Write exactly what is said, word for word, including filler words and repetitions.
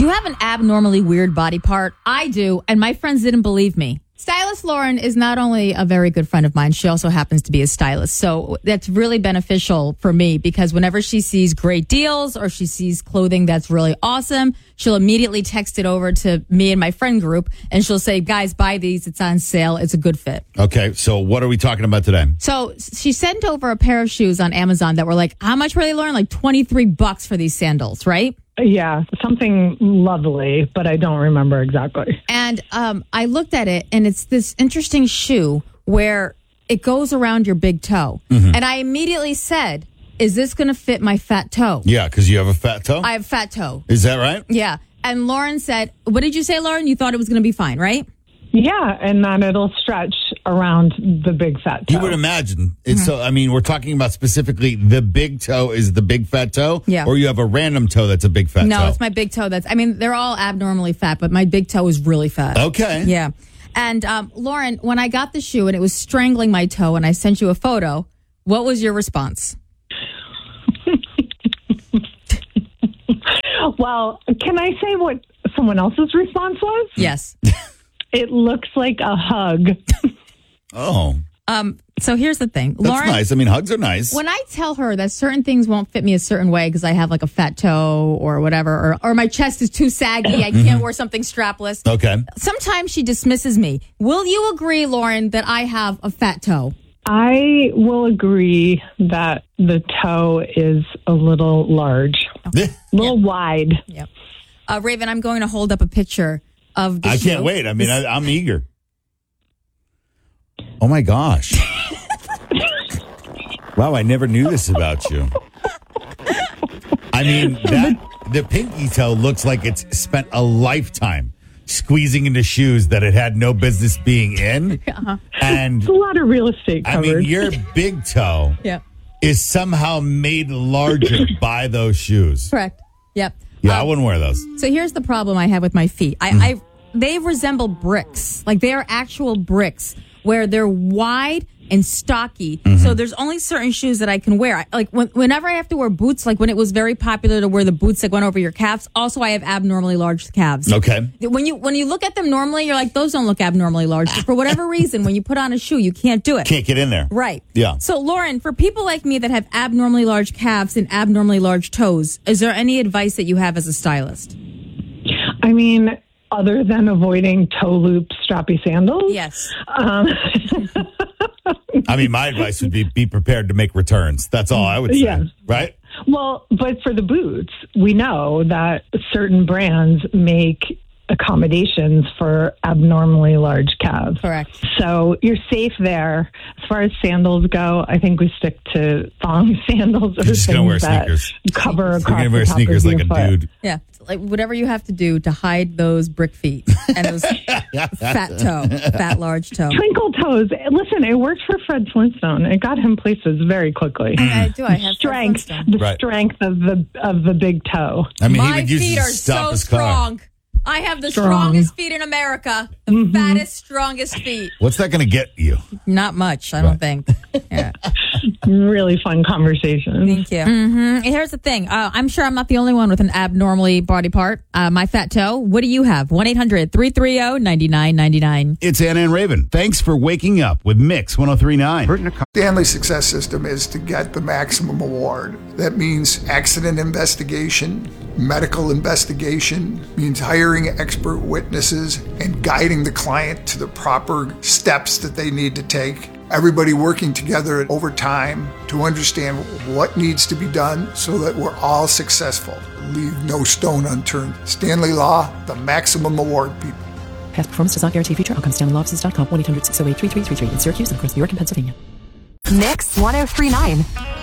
Do you have an abnormally weird body part? I do, and my friends didn't believe me. Stylist Lauren is not only a very good friend of mine, she also happens to be a stylist. So that's really beneficial for me because whenever she sees great deals or she sees clothing that's really awesome, she'll immediately text it over to me and my friend group and she'll say, guys, buy these. It's on sale. It's a good fit. Okay, so what are we talking about today? So she sent over a pair of shoes on Amazon that were like, how much were they, Lauren? Like twenty-three bucks for these sandals, right? Yeah, something lovely, but I don't remember exactly. And um, I looked at it, and it's this interesting shoe where it goes around your big toe. Mm-hmm. And I immediately said, is this going to fit my fat toe? Yeah, because you have a fat toe? I have fat toe. Is that right? Yeah. And Lauren said, what did you say, Lauren? You thought it was going to be fine, right? Yeah, and then it'll stretch around the big fat toe. You would imagine. It's mm-hmm. So, I mean, we're talking about specifically the big toe is the big fat toe? Yeah. Or you have a random toe that's a big fat no, toe? No, it's my big toe that's, I mean, they're all abnormally fat, but my big toe is really fat. Okay. Yeah. And um, Lauren, when I got the shoe and it was strangling my toe and I sent you a photo, what was your response? Well, can I say what someone else's response was? Yes. It looks like a hug. Oh. Um. So here's the thing. That's Lauren, nice. I mean, hugs are nice. When I tell her that certain things won't fit me a certain way because I have like a fat toe or whatever, or, or my chest is too saggy, I can't wear something strapless. Okay. Sometimes she dismisses me. Will you agree, Lauren, that I have a fat toe? I will agree that the toe is a little large, Okay. a little yep. wide. Yep. Uh, Raven, I'm going to hold up a picture of the I shoe. can't wait. I mean, I, I'm eager. Oh, my gosh. Wow, I never knew this about you. I mean, that the pinky toe looks like it's spent a lifetime squeezing into shoes that it had no business being in. Uh-huh. And it's a lot of real estate covered. I mean, your big toe yeah. is somehow made larger by those shoes. Correct. Yep. Yeah, um, I wouldn't wear those. So here's the problem I have with my feet. I, Mm. I they resemble bricks. Like they are actual bricks where they're wide and stocky. Mm-hmm. So there's only certain shoes that I can wear. I, like when, whenever I have to wear boots, like when it was very popular to wear the boots that went over your calves. Also, I have abnormally large calves. Okay. When you when you look at them normally, you're like, those don't look abnormally large. But for whatever reason, when you put on a shoe, you can't do it. Can't get in there. Right. Yeah. So Lauren, for people like me that have abnormally large calves and abnormally large toes, is there any advice that you have as a stylist? I mean, other than avoiding toe loop strappy sandals? Yes. Um, I mean, my advice would be be prepared to make returns. That's all I would say. Yes. Right? Well, but for the boots, we know that certain brands make accommodations for abnormally large calves. Correct. So you're safe there. As far as sandals go, I think we stick to thong sandals or You're just things gonna wear that sneakers. cover You're across going to the wear top sneakers of like your a foot. dude. Yeah. Like whatever you have to do to hide those brick feet and those fat toe, fat large toe. Twinkle toes. Listen, it worked for Fred Flintstone. It got him places very quickly. I, I do. I have strength. Fred The Right. strength of the of the big toe. I mean, My he would use feet it to are stop so his car. strong. I have the Strong. strongest feet in America. The Mm-hmm. fattest, strongest feet. What's that going to get you? Not much, I Right. don't think. Yeah. Really fun conversation. Thank you. Mm-hmm. Here's the thing. Uh, I'm sure I'm not the only one with an abnormally body part. Uh, my fat toe. What do you have? one eight hundred three three zero nine nine nine nine. It's Anna and Raven. Thanks for waking up with Mix one oh three point nine. Stanley Success System is to get the maximum award. That means accident investigation, medical investigation, means hiring expert witnesses and guiding the client to the proper steps that they need to take. Everybody working together over time to understand what needs to be done so that we're all successful. Leave no stone unturned. Stanley Law, the maximum award, people. Past performance does not guarantee future outcomes. Stanley Law Offices dot com, one eight hundred six oh eight three three three three in Syracuse and across New York and Pennsylvania. Mix one oh three point nine.